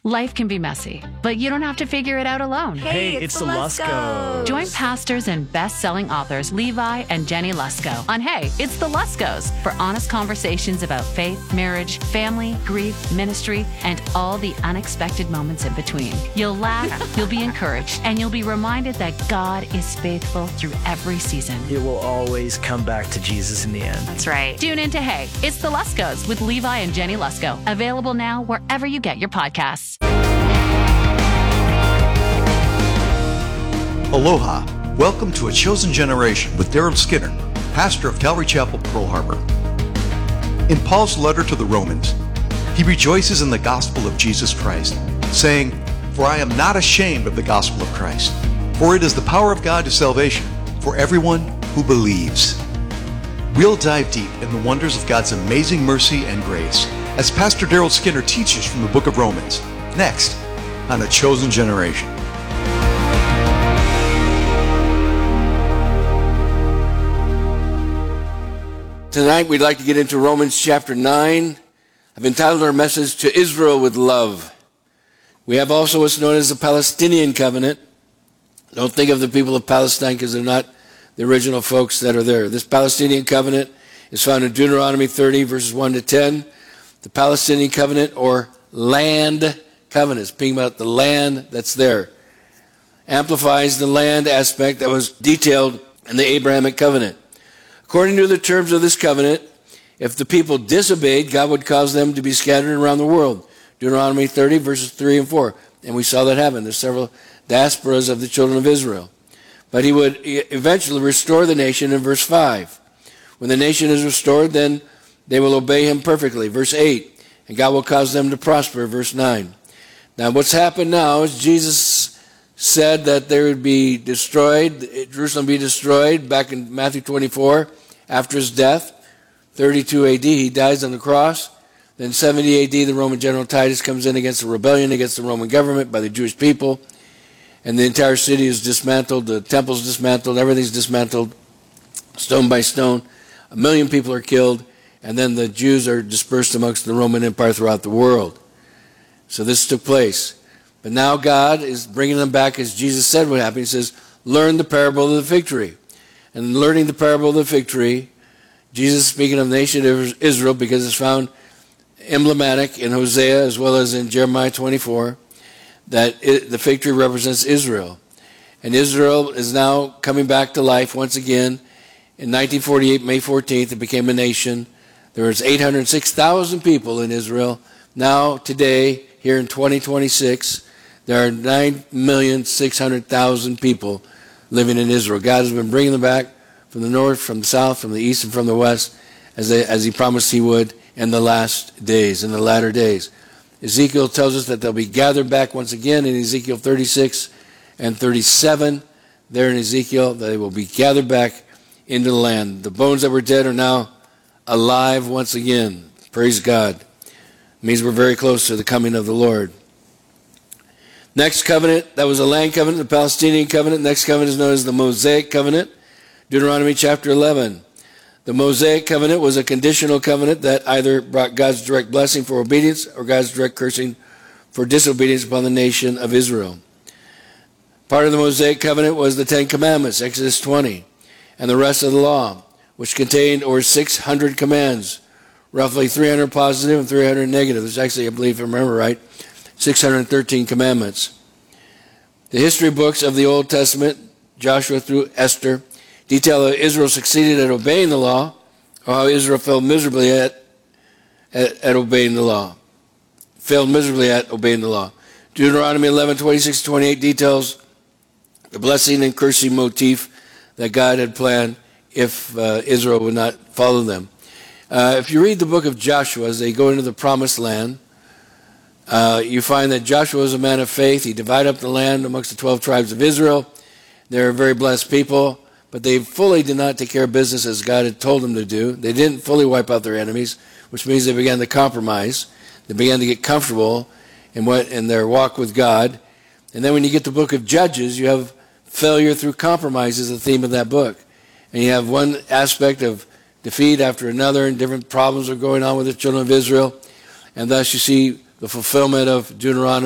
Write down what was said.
Life can be messy, but you don't have to figure it out alone. Hey, it's the Luskos. Join pastors and best-selling authors Levi and Jenny Lusko on Hey, It's the Luskos for honest conversations about faith, marriage, family, grief, ministry, and all the unexpected moments in between. You'll laugh, you'll be encouraged, and you'll be reminded that God is faithful through every season. It will always come back to Jesus in the end. That's right. Tune in to Hey, It's the Luskos with Levi and Jenny Lusko. Available now wherever you get your podcasts. Aloha. Welcome to A Chosen Generation with Daryl Skinner, pastor of Calvary Chapel, Pearl Harbor. In Paul's letter to the Romans, he rejoices in the gospel of Jesus Christ, saying, "For I am not ashamed of the gospel of Christ, for it is the power of God to salvation for everyone who believes." We'll dive deep in the wonders of God's amazing mercy and grace as Pastor Daryl Skinner teaches from the book of Romans, next on A Chosen Generation. Tonight we'd like to get into Romans chapter 9. I've entitled our message, To Israel with Love. We have also what's known as the Palestinian Covenant. Don't think of the people of Palestine because they're not the original folks that are there. This Palestinian Covenant is found in Deuteronomy 30 verses 1 to 10. The Palestinian Covenant or land covenant, speaking about the land that's there, amplifies the land aspect that was detailed in the Abrahamic Covenant. According to the terms of this covenant, if the people disobeyed, God would cause them to be scattered around the world. Deuteronomy 30, verses 3 and 4. And we saw that happen. There's several diasporas of the children of Israel. But he would eventually restore the nation in verse 5. When the nation is restored, then they will obey him perfectly. Verse 8. And God will cause them to prosper. Verse 9. Now what's happened now is Jesus said that they would be destroyed, Jerusalem be destroyed back in Matthew 24 after his death. 32 AD, he dies on the cross. Then 70 AD, the Roman general Titus comes in against a rebellion against the Roman government by the Jewish people. And the entire city is dismantled, the temple's dismantled, everything's dismantled, stone by stone. 1 million people are killed, and then the Jews are dispersed amongst the Roman Empire throughout the world. So this took place. But now God is bringing them back as Jesus said would happen. He says, learn the parable of the fig tree. And learning the parable of the fig tree, Jesus speaking of the nation of Israel because it's found emblematic in Hosea as well as in Jeremiah 24, that the fig tree represents Israel. And Israel is now coming back to life once again. In 1948, May 14th, it became a nation. There was 806,000 people in Israel. Now, today, here in 2026, there are 9,600,000 people living in Israel. God has been bringing them back from the north, from the south, from the east, and from the west, as he promised he would in the last days, in the latter days. Ezekiel tells us that they'll be gathered back once again in Ezekiel 36 and 37. There in Ezekiel, they will be gathered back into the land. The bones that were dead are now alive once again. Praise God. It means we're very close to the coming of the Lord. Next covenant, that was a land covenant, the Palestinian covenant. Next covenant is known as the Mosaic covenant, Deuteronomy chapter 11. The Mosaic covenant was a conditional covenant that either brought God's direct blessing for obedience or God's direct cursing for disobedience upon the nation of Israel. Part of the Mosaic covenant was the Ten Commandments, Exodus 20, and the rest of the law, which contained over 600 commands, roughly 300 positive and 300 negative. There's actually, I believe, if I remember right, 613 commandments. The history books of the Old Testament, Joshua through Esther, detail how Israel succeeded at obeying the law, or how Israel failed miserably at obeying the law. Failed miserably at obeying the law. Deuteronomy 11:26-28 details the blessing and cursing motif that God had planned if Israel would not follow them. If you read the book of Joshua as they go into the promised land, you find that Joshua was a man of faith. He divided up the land amongst the 12 tribes of Israel. They're a very blessed people, but they fully did not take care of business as God had told them to do. They didn't fully wipe out their enemies, which means they began to compromise. They began to get comfortable in their walk with God. And then when you get to the book of Judges, you have failure through compromise is the theme of that book. And you have one aspect of defeat after another, and different problems are going on with the children of Israel. And thus you see the fulfillment of Deuteronomy